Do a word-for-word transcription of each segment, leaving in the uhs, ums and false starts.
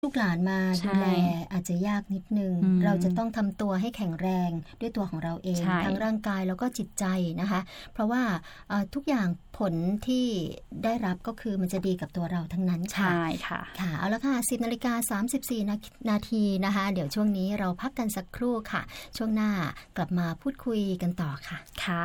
ลูกหลานมาดูแลอาจจะยากนิดนึงเราจะต้องทำตัวให้แข็งแรงด้วยตัวของเราเองทั้งร่างกายแล้วก็จิตใจนะคะเพราะว่าทุกอย่างผลที่ได้รับก็คือมันจะดีกับตัวเราทั้งนั้นค่ะใช่ค่ะค่ะเอาละค่ะ สิบนาฬิกาสามสิบสี่นาทีนะคะเดี๋ยวช่วงนี้เราพักกันสักครู่ค่ะช่วงหน้ากลับมาพูดคุยกันต่อค่ะค่ะ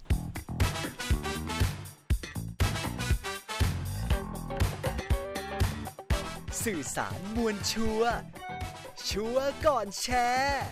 สื่อสารมวลชัวร์ชัวร์ก่อนแชร์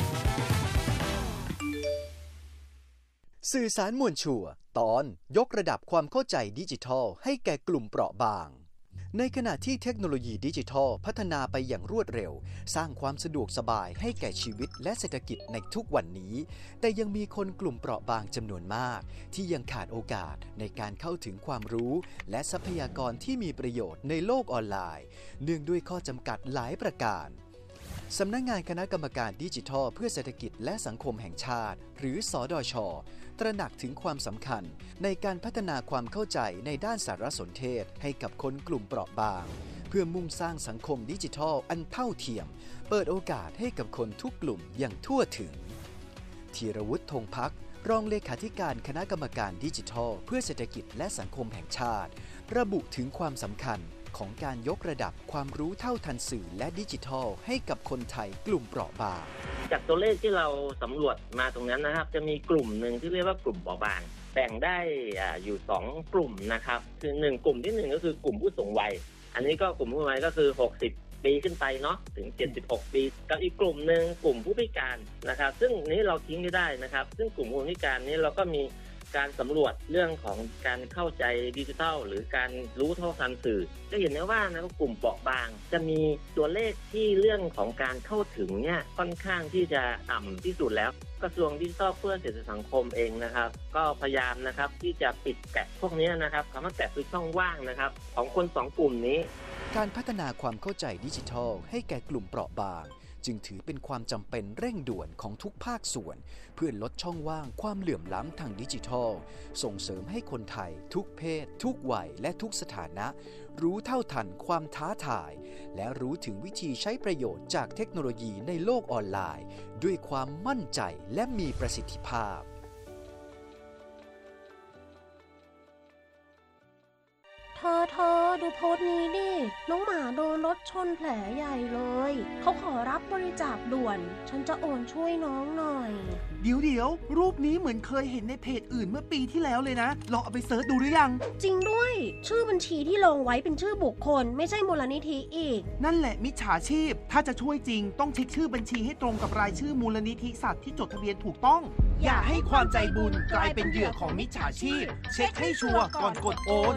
สื่อสารมวลชัวร์ตอนยกระดับความเข้าใจดิจิทัลให้แก่กลุ่มเปราะบางในขณะที่เทคโนโลยีดิจิทัลพัฒนาไปอย่างรวดเร็วสร้างความสะดวกสบายให้แก่ชีวิตและเศรษฐกิจในทุกวันนี้แต่ยังมีคนกลุ่มเปราะบางจำนวนมากที่ยังขาดโอกาสในการเข้าถึงความรู้และทรัพยากรที่มีประโยชน์ในโลกออนไลน์เนื่องด้วยข้อจำกัดหลายประการสำนักงานคณะกรรมการดิจิทัลเพื่อเศรษฐกิจและสังคมแห่งชาติหรือสดช.ตระหนักถึงความสำคัญในการพัฒนาความเข้าใจในด้านสารสนเทศให้กับคนกลุ่มเปราะบางเพื่อมุ่งสร้างสังคมดิจิทัลอันเท่าเทียมเปิดโอกาสให้กับคนทุกกลุ่มอย่างทั่วถึงธีรวุฒิ ธงภักดิ์รองเลขาธิการคณะกรรมการดิจิทัลเพื่อเศรษฐกิจและสังคมแห่งชาติระบุถึงความสำคัญของการยกระดับความรู้เท่าทันสื่อและดิจิทัลให้กับคนไทยกลุ่มเปราะบางจากตัวเลขที่เราสำรวจมาตรงนั้นนะครับจะมีกลุ่มหนึ่งที่เรียกว่ากลุ่มเปราะบางแบ่งได้อยู่สองกลุ่มนะครับคือหนึ่งกลุ่มที่หนึ่งก็คือกลุ่มผู้สูงวัยอันนี้ก็กลุ่มผู้สูงวัยก็คือหกสิบปีขึ้นไปเนาะถึงเจ็ดสิบหกปีกับอีกกลุ่มนึงกลุ่มผู้พิการนะครับซึ่งนี้เราทิ้งไม่ได้นะครับซึ่งกลุ่มผู้พิการนี้เราก็มีการสำรวจเรื่องของการเข้าใจดิจิทัลหรือการรู้เท่าทันสื่อจะเห็นได้ว่านะกลุ่มเปราะบางจะมีตัวเลขที่เรื่องของการเข้าถึงเนี่ยค่อนข้างที่จะต่ำที่สุดแล้วกระทรวงดิจิทัลเพื่อเศรษฐกิจสังคมเองนะครับก็พยายามนะครับที่จะปิดแกะพวกนี้นะครับคำว่าแกะคือช่องว่างนะครับของคนสองกลุ่มนี้การพัฒนาความเข้าใจดิจิทัลให้แก่กลุ่มเปราะบางจึงถือเป็นความจำเป็นเร่งด่วนของทุกภาคส่วนเพื่อลดช่องว่างความเหลื่อมล้ำทางดิจิทัลส่งเสริมให้คนไทยทุกเพศทุกวัยและทุกสถานะรู้เท่าทันความท้าทายและรู้ถึงวิธีใช้ประโยชน์จากเทคโนโลยีในโลกออนไลน์ด้วยความมั่นใจและมีประสิทธิภาพเธอเธอดูโพสต์นี้ดิน้องหมาโดนรถชนแผลใหญ่เลยเขาขอรับบริจาคด่วนฉันจะโอนช่วยน้องหน่อยเดี๋ยวเดี๋ยวรูปนี้เหมือนเคยเห็นในเพจอื่นเมื่อปีที่แล้วเลยนะลองเอาไปเสิร์ชดูหรือยังจริงด้วยชื่อบัญชีที่ลงไว้เป็นชื่อบุคคลไม่ใช่มูลนิธิอีกนั่นแหละมิจฉาชีพถ้าจะช่วยจริงต้องเช็คชื่อบัญชีให้ตรงกับรายชื่อมูลนิธิสัตว์ที่จดทะเบียนถูกต้องอย่าให้ความใจบุญกลายเป็นเหยื่อของมิจฉาชีพเช็คให้ชัวร์ก่อนกดโอน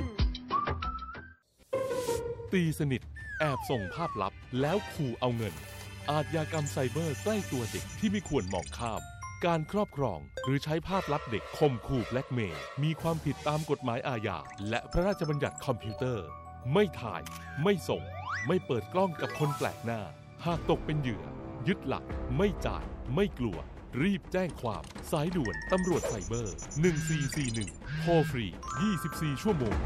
ตีสนิทแอบส่งภาพลับแล้วขู่เอาเงินอาชญากรรมไซเบอร์ใกล้ตัวเด็กที่ไม่ควรมองข้ามการครอบครองหรือใช้ภาพลับเด็กข่มขู่แบล็กเมย์มีความผิดตามกฎหมายอาญาและพระราชบัญญัติคอมพิวเตอร์ไม่ถ่ายไม่ส่งไม่เปิดกล้องกับคนแปลกหน้าหากตกเป็นเหยื่อยึดหลักไม่จ่ายไม่กลัวรีบแจ้งความสายด่วนตำรวจไซเบอร์หนึ่งสี่สี่หนึ่งโทรฟรียี่สิบสี่ชั่วโมง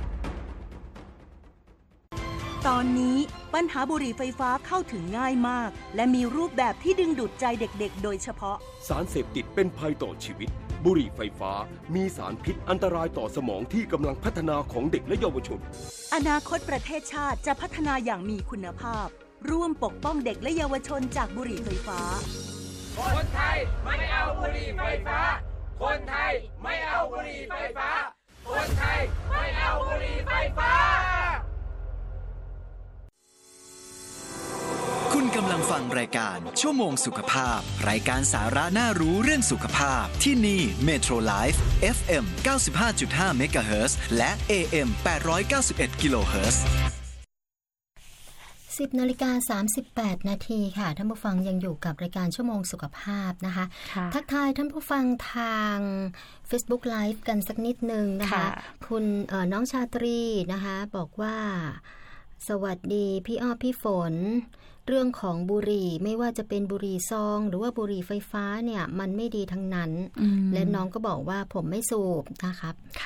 ตอนนี้ปัญหาบุหรี่ไฟฟ้าเข้าถึงง่ายมากและมีรูปแบบที่ดึงดูดใจเด็กๆโดยเฉพาะสารเสพติดเป็นภัยต่อชีวิตบุหรี่ไฟฟ้ามีสารพิษอันตรายต่อสมองที่กำลังพัฒนาของเด็กและเยาวชนอนาคตประเทศชาติจะพัฒนาอย่างมีคุณภาพร่วมปกป้องเด็กและเยาวชนจากบุหรี่ไฟฟ้าคนไทยไม่เอาบุหรี่ไฟฟ้าคนไทยไม่เอาบุหรี่ไฟฟ้าคนไทยไม่เอาบุหรี่ไฟฟ้าคุณกำลังฟังรายการชั่วโมงสุขภาพรายการสาระน่ารู้เรื่องสุขภาพที่นี่ Metro Life เอฟ เอ็ม เก้าสิบห้าจุดห้า เมกะเฮิรตซ์ และ เอ เอ็ม แปดร้อยเก้าสิบเอ็ด กิโลเฮิรตซ์สิบนาฬิกาสามสิบแปดนาทีค่ะท่านผู้ฟังยังอยู่กับรายการชั่วโมงสุขภาพนะคะทักทายท่านผู้ฟังทาง Facebook Live กันสักนิดนึงนะคะคุณน้องชาตรีนะคะบอกว่าสวัสดีพี่อ้อพี่ฝนเรื่องของบุหรี่ไม่ว่าจะเป็นบุหรี่ซองหรือว่าบุหรี่ไฟฟ้าเนี่ยมันไม่ดีทั้งนั้นและน้องก็บอกว่าผมไม่สูบนะครับค่ะ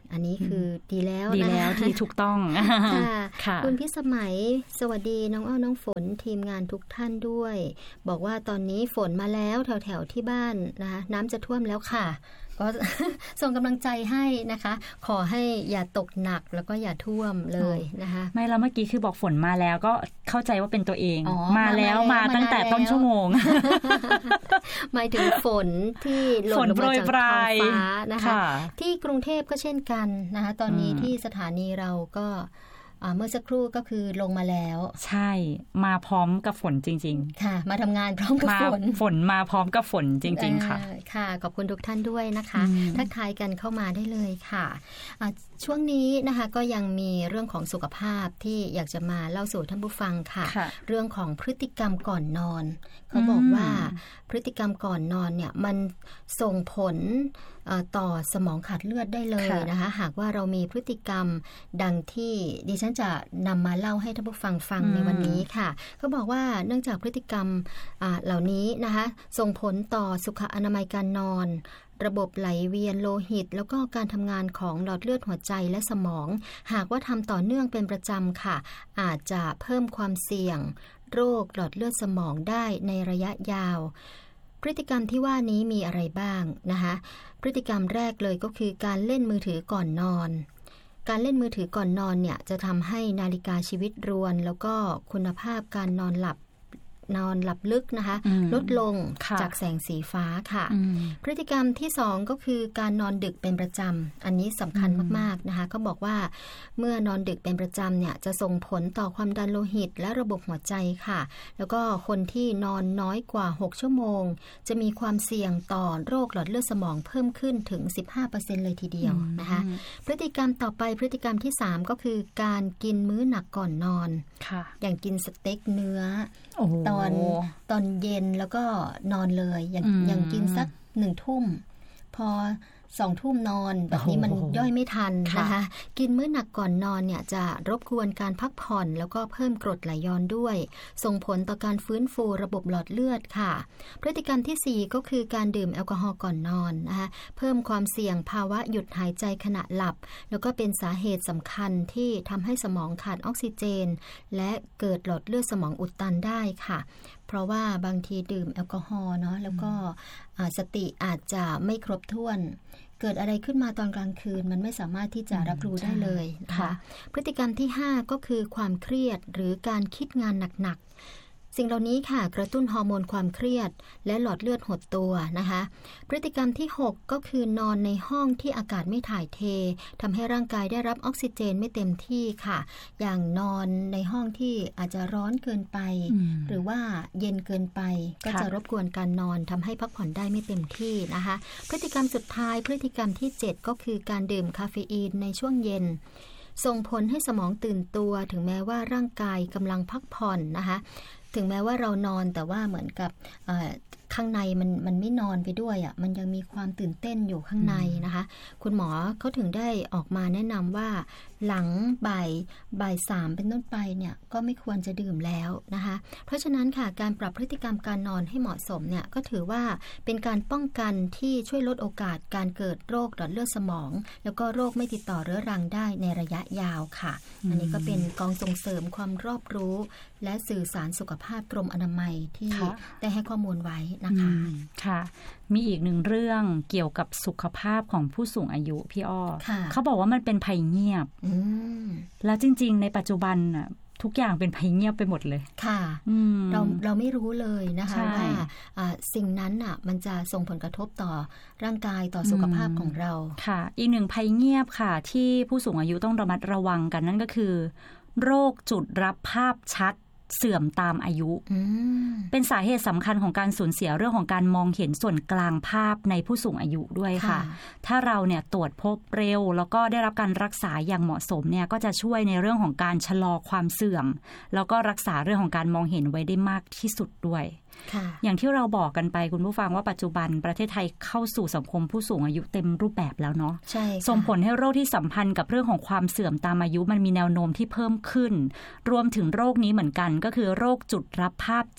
อันนี้คือดีแล้วดีแล้วที่ถูกต้องค่ะคุณพิสมัยสวัสดีน้องอ้อน้องฝนทีมงานทุกท่านด้วยบอกว่าตอนนี้ฝนมาแล้วแถวๆที่บ้านนะคะน้ำจะท่วมแล้วค่ะก็ส่งกำลังใจให้นะคะขอให้อย่าตกหนักแล้วก็อย่าท่วมเลยนะคะไม่แล้วเมื่อกี้คือบอกฝนมาแล้วก็เข้าใจว่าเป็นตัวเองมาแล้วมาตั้งแต่ต้นชั่วโมงหมายถึงฝนที่หล่นลงมาจากท้องฟ้านะคะที่กรุงเทพก็เช่นกันนะคะตอนนี้ที่สถานีเราก็เมื่อสักครู่ก็คือลงมาแล้วใช่มาพร้อมกับฝนจริงๆค่ะมาทำงานพร้อมกับฝนฝนมาพร้อมกับฝนจริงๆค่ะค่ะขอบคุณทุกท่านด้วยนะคะทักทายกันเข้ามาได้เลยค่ะช่วงนี้นะคะก็ยังมีเรื่องของสุขภาพที่อยากจะมาเล่าสู่ท่านผู้ฟังค่ะเรื่องของพฤติกรรมก่อนนอนเขาบอกว่าพฤติกรรมก่อนนอนเนี่ยมันส่งผลต่อสมองขาดเลือดได้เลยนะคะหากว่าเรามีพฤติกรรมดังที่ดิฉันจะนำมาเล่าให้ท่านผู้ฟังฟังในวันนี้ค่ะเขาบอกว่าเนื่องจากพฤติกรรมเหล่านี้นะคะส่งผลต่อสุขอนามัยการนอนระบบไหลเวียนโลหิตแล้วก็การทำงานของหลอดเลือดหัวใจและสมองหากว่าทำต่อเนื่องเป็นประจำค่ะอาจจะเพิ่มความเสี่ยงโรคหลอดเลือดสมองได้ในระยะยาวพฤติกรรมที่ว่านี้มีอะไรบ้างนะคะพฤติกรรมแรกเลยก็คือการเล่นมือถือก่อนนอนการเล่นมือถือก่อนนอนเนี่ยจะทำให้นาฬิกาชีวิตรวนแล้วก็คุณภาพการนอนหลับนอนหลับลึกนะคะลดลงจากแสงสีฟ้าค่ะพฤติกรรมที่สองก็คือการนอนดึกเป็นประจำอันนี้สำคัญมากๆนะคะก็บอกว่าเมื่อนอนดึกเป็นประจำเนี่ยจะส่งผลต่อความดันโลหิตและระบบหัวใจค่ะแล้วก็คนที่นอนน้อยกว่าหกชั่วโมงจะมีความเสี่ยงต่อโรคหลอดเลือดสมองเพิ่มขึ้นถึง สิบห้าเปอร์เซ็นต์ เลยทีเดียวนะคะพฤติกรรมต่อไปพฤติกรรมที่สามก็คือการกินมื้อหนักก่อนนอนอย่างกินสเต็กเนื้อตอนตอนเย็นแล้วก็นอนเลยอย่างอย่างกินสักหนึ่งทุ่มพอสองทุ่มนอนแบบนี้มันย่อยไม่ทันนะคะกินมื้อหนักก่อนนอนเนี่ยจะรบกวนการพักผ่อนแล้วก็เพิ่มกรดไหลย้อนด้วยส่งผลต่อการฟื้นฟูระบบหลอดเลือดค่ะพฤติกรรมที่สี่ก็คือการดื่มแอลกอฮอล์ก่อนนอนนะคะเพิ่มความเสี่ยงภาวะหยุดหายใจขณะหลับแล้วก็เป็นสาเหตุสำคัญที่ทำให้สมองขาดออกซิเจนและเกิดหลอดเลือดสมองอุดตันได้ค่ะเพราะว่าบางทีดื่มแอลกอฮอล์เนาะแล้วก็สติอาจจะไม่ครบถ้วนเกิดอะไรขึ้นมาตอนกลางคืนมันไม่สามารถที่จะรับรู้ได้เลยค่ะพฤติกรรมที่ห้าก็คือความเครียดหรือการคิดงานหนักๆสิ่งเหล่านี้ค่ะกระตุ้นฮอร์โมนความเครียดและหลอดเลือดหดตัวนะคะพฤติกรรมที่หกก็คือนอนในห้องที่อากาศไม่ถ่ายเททำให้ร่างกายได้รับออกซิเจนไม่เต็มที่ค่ะอย่างนอนในห้องที่อาจจะร้อนเกินไปหรือว่าเย็นเกินไปก็จะรบกวนการนอนทำให้พักผ่อนได้ไม่เต็มที่นะคะพฤติกรรมสุดท้ายพฤติกรรมที่เจ็ดก็คือการดื่มคาเฟอีนในช่วงเย็นส่งผลให้สมองตื่นตัวถึงแม้ว่าร่างกายกำลังพักผ่อนนะคะถึงแม้ว่าเรานอนแต่ว่าเหมือนกับข้างในมันมันไม่นอนไปด้วยอ่ะมันยังมีความตื่นเต้นอยู่ข้างในนะคะคุณหมอเขาถึงได้ออกมาแนะนำว่าหลังบ่ายบ่ายสามเป็นต้นไปเนี่ยก็ไม่ควรจะดื่มแล้วนะคะเพราะฉะนั้นค่ะการปรับพฤติกรรมการนอนให้เหมาะสมเนี่ยก็ถือว่าเป็นการป้องกันที่ช่วยลดโอกาสการเกิดโรคหลอดเลือดสมองแล้วก็โรคไม่ติดต่อเรื้อรังได้ในระยะยาวค่ะอันนี้ก็เป็นกองส่งเสริมความรอบรู้และสื่อสารสุขภาพกรมอนามัยที่ได้ให้ข้อมูลไว้นะคะค่ะมีอีกหนึ่งเรื่องเกี่ยวกับสุขภาพของผู้สูงอายุพี่อ้อเขาบอกว่ามันเป็นภัยเงียบแล้วจริงๆในปัจจุบันน่ะทุกอย่างเป็นภัยเงียบไปหมดเลยค่ะเราเราไม่รู้เลยนะคะว่าสิ่งนั้นน่ะมันจะส่งผลกระทบต่อร่างกายต่อสุขภาพของเราค่ะอีกหนึ่งภัยเงียบค่ะที่ผู้สูงอายุต้องระมัดระวังกันนั่นก็คือโรคจุดรับภาพชัดเสื่อมตามอายุเป็นสาเหตุสำคัญของการสูญเสียเรื่องของการมองเห็นส่วนกลางภาพในผู้สูงอายุด้วยค่ะถ้าเราเนี่ยตรวจพบเร็วแล้วก็ได้รับการรักษาอย่างเหมาะสมเนี่ยก็จะช่วยในเรื่องของการชะลอความเสื่อมแล้วก็รักษาเรื่องของการมองเห็นไว้ได้มากที่สุดด้วยอย่างที่เราบอกกันไปคุณผู้ฟังว่าปัจจุบันประเทศไทยเข้าสู่สังคมผู้สูงอายุเต็มรูปแบบแล้วเนาะส่งผลให้โรคที่สัมพันธ์กับเรื่องของความเสื่อมตามอายุมันมีแนวโน้มที่เพิ่มขึ้นรวมถึงโรคนี้เหมือนกันก็คือโรคจุดรับภาพชัด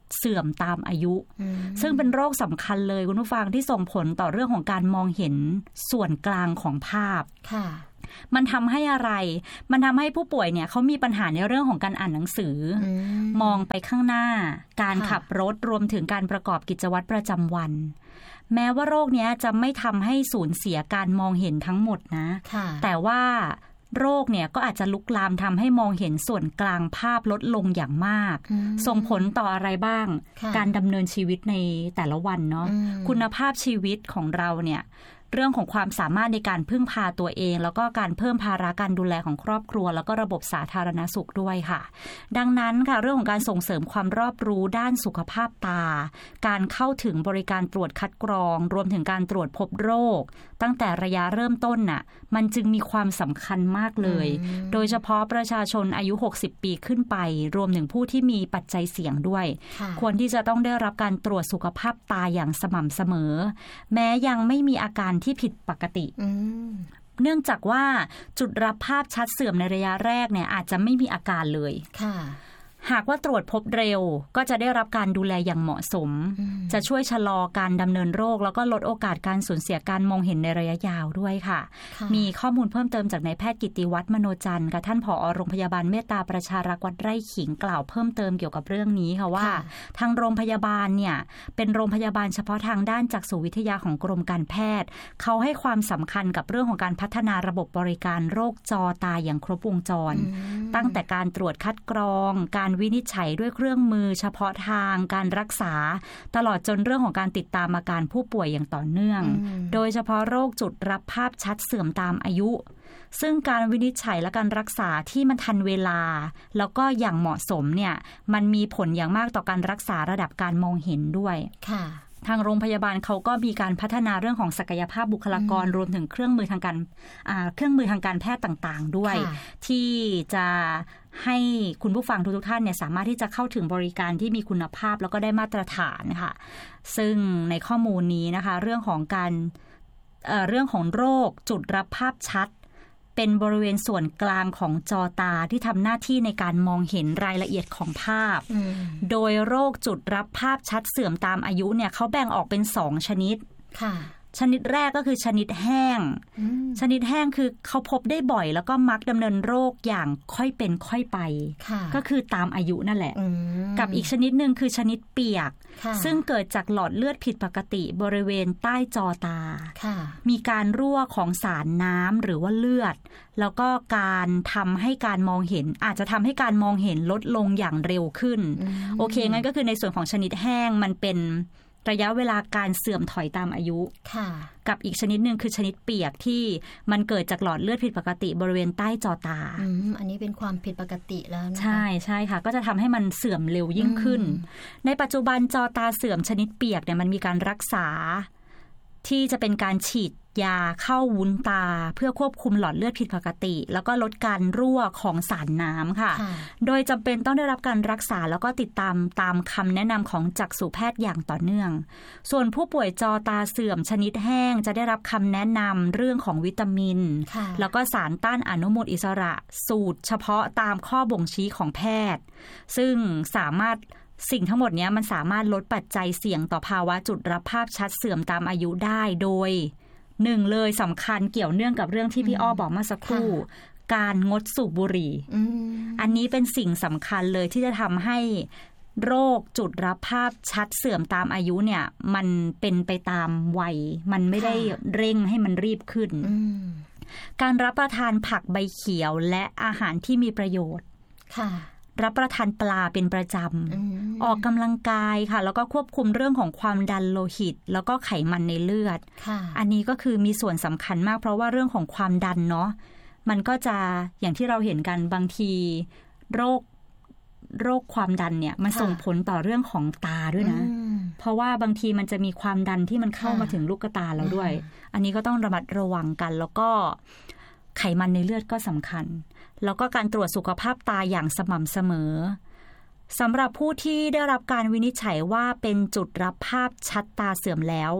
เสื่อมตามอายุซึ่งเป็นโรคสำคัญเลยคุณผู้ฟังที่ส่งผลต่อเรื่องของการมองเห็นส่วนกลางของภาพมันทำให้อะไรมันทำให้ผู้ป่วยเนี่ยเขามีปัญหาในเรื่องของการอ่านหนังสือมองไปข้างหน้าการขับรถรวมถึงการประกอบกิจวัตรประจำวันแม้ว่าโรคนี้จะไม่ทำให้สูญเสียการมองเห็นทั้งหมดนะแต่ว่าโรคเนี่ยก็อาจจะลุกลามทำให้มองเห็นส่วนกลางภาพลดลงอย่างมากส่งผลต่ออะไรบ้างการดำเนินชีวิตในแต่ละวันเนาะคุณภาพชีวิตของเราเนี่ยเรื่องของความสามารถในการพึ่งพาตัวเองแล้วก็การเพิ่มภาระการดูแลของครอบครัวแล้วก็ระบบสาธารณสุขด้วยค่ะดังนั้นค่ะเรื่องของการส่งเสริมความรอบรู้ด้านสุขภาพตาการเข้าถึงบริการตรวจคัดกรองรวมถึงการตรวจพบโรคตั้งแต่ระยะเริ่มต้นน่ะมันจึงมีความสำคัญมากเลยโดยเฉพาะประชาชนอายุหกสิบปีขึ้นไปรวมถึงผู้ที่มีปัจจัยเสี่ยงด้วยควรที่จะต้องได้รับการตรวจสุขภาพตาอย่างสม่ำเสมอแม้ยังไม่มีอาการที่ผิดปกติเนื่องจากว่าจุดรับภาพชัดเสื่อมในระยะแรกเนี่ยอาจจะไม่มีอาการเลยค่ะหากว่าตรวจพบเร็วก็จะได้รับการดูแลอย่างเหมาะสมจะช่วยชะลอการดำเนินโรคแล้วก็ลดโอกาสการสูญเสียการมองเห็นในระยะยาวด้วยค่ะมีข้อมูลเพิ่มเติมจากนายแพทย์กิติวัฒน์มโนจันทร์ค่ะท่านผอ.โรงพยาบาลเมตตาประชารักษ์วัดไร่ขิงกล่าวเพิ่มเติมเกี่ยวกับเรื่องนี้ค่ะว่าทางโรงพยาบาลเนี่ยเป็นโรงพยาบาลเฉพาะทางด้านจักษุวิทยาของกรมการแพทย์เขาให้ความสำคัญกับเรื่องของการพัฒนาระบบบริการโรคจอตาอย่างครบวงจรตั้งแต่การตรวจคัดกรองการวินิจฉัยด้วยเครื่องมือเฉพาะทางการรักษาตลอดจนเรื่องของการติดตามอาการผู้ป่วยอย่างต่อเนื่องโดยเฉพาะโรคจุดรับภาพชัดเสื่อมตามอายุซึ่งการวินิจฉัยและการรักษาที่มันทันเวลาแล้วก็อย่างเหมาะสมเนี่ยมันมีผลอย่างมากต่อการรักษาระดับการมองเห็นด้วยค่ะทางโรงพยาบาลเขาก็มีการพัฒนาเรื่องของศักยภาพบุคลากรรวมถึงเครื่องมือทางการเครื่องมือทางการแพทย์ต่างๆด้วยที่จะให้คุณผู้ฟังทุกๆท่านเนี่ยสามารถที่จะเข้าถึงบริการที่มีคุณภาพแล้วก็ได้มาตรฐานค่ะซึ่งในข้อมูลนี้นะคะเรื่องของการเอ่อเรื่องของโรคจุดรับภาพชัดเป็นบริเวณส่วนกลางของจอตาที่ทำหน้าที่ในการมองเห็นรายละเอียดของภาพโดยโรคจุดรับภาพชัดเสื่อมตามอายุเนี่ยเขาแบ่งออกเป็นสองชนิดค่ะชนิดแรกก็คือชนิดแห้งชนิดแห้งคือเขาพบได้บ่อยแล้วก็มักดำเนินโรคอย่างค่อยเป็นค่อยไปก็คือตามอายุนั่นแหละกับอีกชนิดหนึ่งคือชนิดเปียกซึ่งเกิดจากหลอดเลือดผิดปกติบริเวณใต้จอตามีการรั่วของสารน้ำหรือว่าเลือดแล้วก็การทำให้การมองเห็นอาจจะทำให้การมองเห็นลดลงอย่างเร็วขึ้นโอเคงั้นก็คือในส่วนของชนิดแห้งมันเป็นระยะเวลาการเสื่อมถอยตามอายุกับอีกชนิดหนึ่งคือชนิดเปียกที่มันเกิดจากหลอดเลือดผิดปกติบริเวณใต้จอตา อ, อันนี้เป็นความผิดปกติแล้วนะคะใช่ใช่ค่ะก็จะทำให้มันเสื่อมเร็วยิ่งขึ้นในปัจจุบันจอตาเสื่อมชนิดเปียกเนี่ยมันมีการรักษาที่จะเป็นการฉีดยาเข้าวุ้นตาเพื่อควบคุมหลอดเลือดผิดปกติแล้วก็ลดการรั่วของสารน้ำค่ะโดยจำเป็นต้องได้รับการรักษาแล้วก็ติดตามตามคำแนะนำของจักษุแพทย์อย่างต่อเนื่องส่วนผู้ป่วยจอตาเสื่อมชนิดแห้งจะได้รับคำแนะนำเรื่องของวิตามินแล้วก็สารต้านอนุมูลอิสระสูตรเฉพาะตามข้อบ่งชี้ของแพทย์ซึ่งสามารถสิ่งทั้งหมดนี้มันสามารถลดปัจจัยเสี่ยงต่อภาวะจุดรับภาพชัดเสื่อมตามอายุได้โดยหนึ่งเลยสำคัญเกี่ยวเนื่องกับเรื่องที่พี่อ้อบอกเมื่อสักครู่การงดสูบบุหรี่อันนี้เป็นสิ่งสำคัญเลยที่จะทำให้โรคจุดรับภาพชัดเสื่อมตามอายุเนี่ยมันเป็นไปตามวัยมันไม่ได้เร่งให้มันรีบขึ้นการรับประทานผักใบเขียวและอาหารที่มีประโยชน์รับประทานปลาเป็นประจำออกกำลังกายค่ะแล้วก็ควบคุมเรื่องของความดันโลหิตแล้วก็ไขมันในเลือดอันนี้ก็คือมีส่วนสำคัญมากเพราะว่าเรื่องของความดันเนาะมันก็จะอย่างที่เราเห็นกันบางทีโรคโรคความดันเนี่ยมันส่งผลต่อเรื่องของตาด้วยนะเพราะว่าบางทีมันจะมีความดันที่มันเข้ามาถึงลูกตาเราด้วยอันนี้ก็ต้องระมัดระวังกันแล้วก็ไขมันในเลือดก็สำคัญแล้วก็การตรวจสุขภาพตาอย่างสม่ำเสมอสำหรับผู้ที่ได้รับการวินิจฉัยว่าเป็นจุดรับภาพชัดตาเสื่อมแล้ว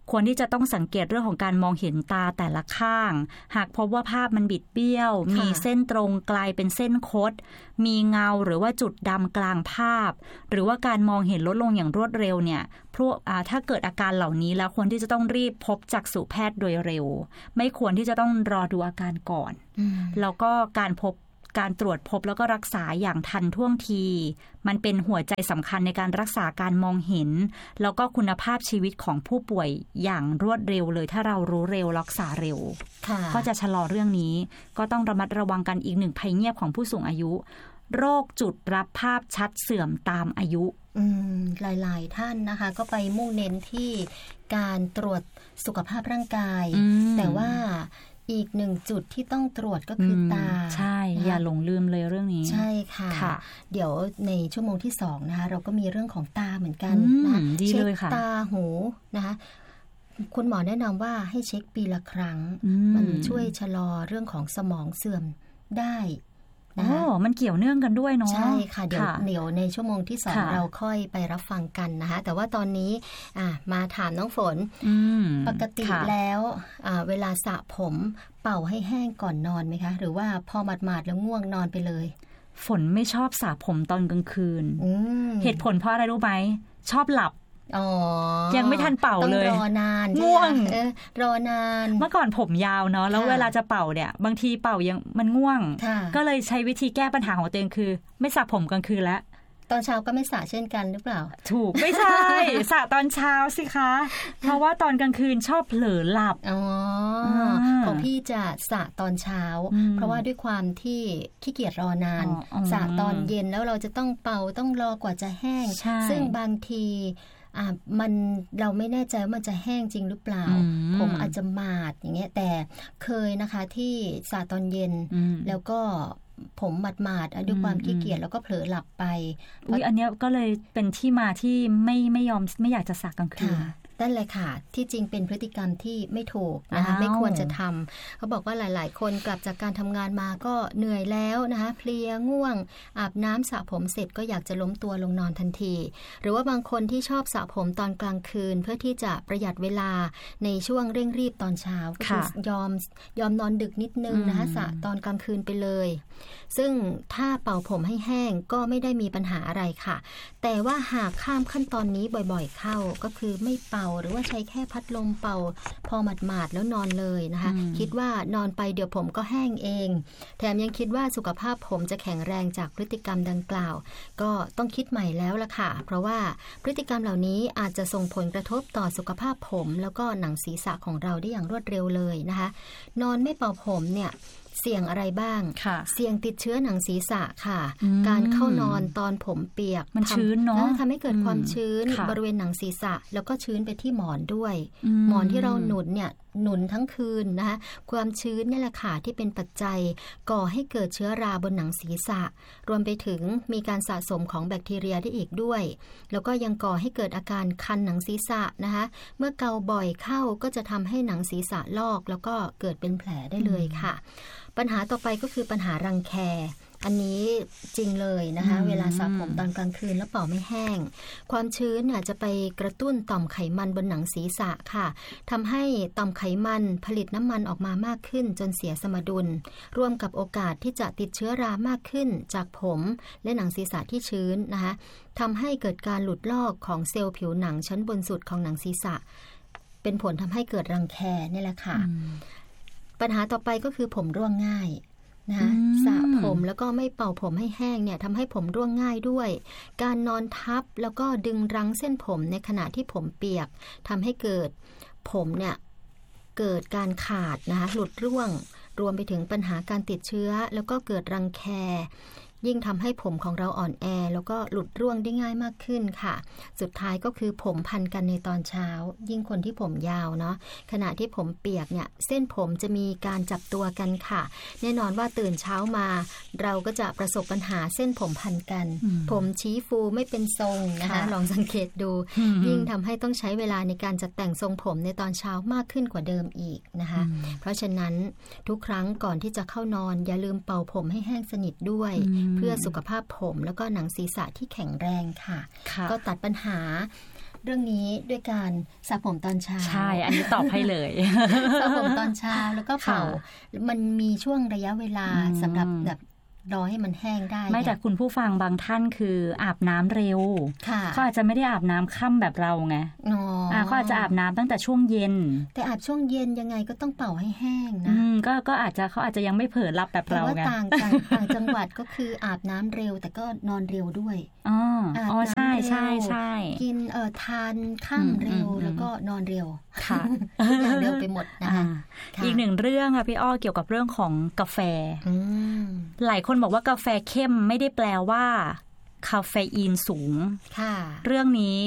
ควรที่จะต้องสังเกตเรื่องของการมองเห็นตาแต่ละข้างหากพบว่าภาพมันบิดเบี้ยวมีเส้นตรงกลายเป็นเส้นคดมีเงาหรือว่าจุดดำกลางภาพหรือว่าการมองเห็นลดลงอย่างรวดเร็วเนี่ยพวกถ้าเกิดอาการเหล่านี้แล้วควรที่จะต้องรีบพบจักษุแพทย์โดยเร็วไม่ควรที่จะต้องรอดูอาการก่อนแล้วก็การพบการตรวจพบแล้วก็รักษาอย่างทันท่วงทีมันเป็นหัวใจสำคัญในการรักษาการมองเห็นแล้วก็คุณภาพชีวิตของผู้ป่วยอย่างรวดเร็วเลยถ้าเรารู้เร็วรักษาเร็วก็จะชะลอเรื่องนี้ก็ต้องระมัดระวังกันอีกหนึ่งภัยเงียบของผู้สูงอายุโรคจุดรับภาพชัดเสื่อมตามอายุอืมหลายๆท่านนะคะก็ไปมุ่งเน้นที่การตรวจสุขภาพร่างกายแต่ว่าอีกหนึ่งจุดที่ต้องตรวจก็คือตาใช่อย่าหลงลืมเลยเรื่องนี้ใช่ค่ะค่ะเดี๋ยวในชั่วโมงที่สองนะคะเราก็มีเรื่องของตาเหมือนกันนะเช็คตาหูนะคะคุณหมอแนะนำว่าให้เช็คปีละครั้งมันช่วยชะลอเรื่องของสมองเสื่อมได้อ๋อมันเกี่ยวเนื่องกันด้วยเนาะใช่ค่ะเดี๋ยวเดี๋ยวในชั่วโมงที่สองเราค่อยไปรับฟังกันนะคะแต่ว่าตอนนี้อ่ะมาถามน้องฝนปกติแล้วอ่าเวลาสระผมเป่าให้แห้งก่อนนอนไหมคะหรือว่าพอหมาดๆแล้วง่วงนอนไปเลยฝนไม่ชอบสระผมตอนกลางคืนเหตุผลเพราะอะไรรู้ไหมชอบหลับยังไม่ทันเป่าเลยต้องรอนานง่วงรอนานเมื่อก่อนผมยาวเนาะแล้วเวลาจะเป่าเนี่ยบางทีเป่ายังมันง่วงก็เลยใช้วิธีแก้ปัญหาของตัวเองคือไม่สระผมกลางคืนแล้วตอนเช้าก็ไม่สระเช่นกันหรือเปล่าถูกไม่ใช่สระตอนเช้าสิคะเพราะว่าตอนกลางคืนชอบเผลอหลับอ๋อของพี่จะสระตอนเช้าเพราะว่าด้วยความที่ขี้เกียจรอนานสระตอนเย็นแล้วเราจะต้องเป่าต้องรอกว่าจะแห้งซึ่งบางทีอ่ามันเราไม่แน่ใจว่ามันจะแห้งจริงหรือเปล่าผมอาจจะหมาดอย่างเงี้ยแต่เคยนะคะที่สระตอนเย็นแล้วก็ผมหมาดๆด้วยความขี้เกียจแล้วก็เผลอหลับไปอุ๊ยอันนี้ก็เลยเป็นที่มาที่ไม่ไม่ยอมไม่อยากจะสระกลางคืนนั่นแหละค่ะที่จริงเป็นพฤติกรรมที่ไม่ถูกนะคะไม่ควรจะทำเขาบอกว่าหลายๆคนกลับจากการทำงานมาก็เหนื่อยแล้วนะคะเพลียง่วงอาบน้ำสระผมเสร็จก็อยากจะล้มตัวลงนอนทันทีหรือว่าบางคนที่ชอบสระผมตอนกลางคืนเพื่อที่จะประหยัดเวลาในช่วงเร่งรีบตอนเช้าก็คือยอมยอมนอนดึกนิดนึงนะคะสระตอนกลางคืนไปเลยซึ่งถ้าเป่าผมให้แห้งก็ไม่ได้มีปัญหาอะไรค่ะแต่ว่าหากข้ามขั้นตอนนี้บ่อยๆเข้าก็คือไม่เป่าหรือว่าใช้แค่พัดลมเป่าพอหมาดๆแล้วนอนเลยนะคะคิดว่านอนไปเดี๋ยวผมก็แห้งเองแถมยังคิดว่าสุขภาพผมจะแข็งแรงจากพฤติกรรมดังกล่าวก็ต้องคิดใหม่แล้วล่ะค่ะเพราะว่าพฤติกรรมเหล่านี้อาจจะส่งผลกระทบต่อสุขภาพผมแล้วก็หนังศีรษะของเราได้อย่างรวดเร็วเลยนะคะนอนไม่เป่าผมเนี่ยเสี่ยงอะไรบ้างเสี่ยงติดเชื้อหนังศีรษะค่ะการเข้านอนตอนผมเปียกมันชื้นเนาะทำให้เกิดความชื้นบริเวณหนังศีรษะแล้วก็ชื้นไปที่หมอนด้วยหมอนที่เราหนุนเนี่ยหนุนทั้งคืนนะคะความชื้นนี่แหละค่ะที่เป็นปัจจัยก่อให้เกิดเชื้อราบนหนังศีรษะรวมไปถึงมีการสะสมของแบคทีเรียได้อีกด้วยแล้วก็ยังก่อให้เกิดอาการคันหนังศีรษะนะคะเมื่อเกาบ่อยเข้าก็จะทำให้หนังศีรษะลอกแล้วก็เกิดเป็นแผลได้เลยค่ะปัญหาต่อไปก็คือปัญหารังแคอันนี้จริงเลยนะคะเวลาสระผมตอนกลางคืนแล้วเป่าไม่แห้งความชื้นเนี่ยจะไปกระตุ้นต่อมไขมันบนหนังศีรษะค่ะทำให้ต่อมไขมันผลิตน้ำมันออกมามากขึ้นจนเสียสมดุลร่วมกับโอกาสที่จะติดเชื้อรามากขึ้นจากผมและหนังศีรษะที่ชื้นนะคะทำให้เกิดการหลุดลอกของเซลล์ผิวหนังชั้นบนสุดของหนังศีรษะเป็นผลทำให้เกิดรังแคนี่แหละค่ะปัญหาต่อไปก็คือผมร่วงง่ายนะสระผมแล้วก็ไม่เป่าผมให้แห้งเนี่ยทำให้ผมร่วงง่ายด้วยการนอนทับแล้วก็ดึงรั้งเส้นผมในขณะที่ผมเปียกทำให้เกิดผมเนี่ยเกิดการขาดนะคะหลุดร่วงรวมไปถึงปัญหาการติดเชื้อแล้วก็เกิดรังแคยิ่งทำให้ผมของเราอ่อนแอแล้วก็หลุดร่วงได้ง่ายมากขึ้นค่ะสุดท้ายก็คือผมพันกันในตอนเช้ายิ่งคนที่ผมยาวเนาะขณะที่ผมเปียกเนี่ยเส้นผมจะมีการจับตัวกันค่ะแน่นอนว่าตื่นเช้ามาเราก็จะประสบปัญหาเส้นผมพันกันผมชี้ฟูไม่เป็นทรงนะคะลองสังเกตดูยิ่งทำให้ต้องใช้เวลาในการจัดแต่งทรงผมในตอนเช้ามากขึ้นกว่าเดิมอีกนะคะเพราะฉะนั้นทุกครั้งก่อนที่จะเข้านอนอย่าลืมเป่าผมให้แห้งสนิทด้วยเพื่อสุขภาพผมแล้วก็หนังศีรษะที่แข็งแรงค่ะก็ตัดปัญหาเรื่องนี้ด้วยการสระผมตอนเช้าใช่อันนี้ตอบให้เลยสระผมตอนเช้าแล้วก็เป่ามันมีช่วงระยะเวลาสำหรับแบบรอให้มันแห้งได้ไม่แต่คุณผู้ฟังบางท่านคืออาบน้ำเร็วเขาอาจจะไม่ได้อาบน้ำค่ำแบบเราไงอ๋อเขาอาจจะอาบน้ำตั้งแต่ช่วงเย็นแต่อาบช่วงเย็นยังไงก็ต้องเป่าให้แห้งนะก็ก็อาจจะเขาอาจจะยังไม่เผลอหลับแบบเราไงแต่ว่าต่างกันต่างจังหวัดก็คืออาบน้ำเร็วแต่ก็นอนเร็วด้วยอ๋ออ๋อใช่ใช่ใช่กินเอ่อทานค่ำเร็วแล้วก็นอนเร็วค่ะอย่างเร็วไปหมดนะคะอีกหนึ่งเรื่องค่ะพี่อ้อเกี่ยวกับเรื่องของกาแฟหลายคนบอกว่ากาแฟเข้มไม่ได้แปลว่าคาเฟอีนสูงเรื่องนี้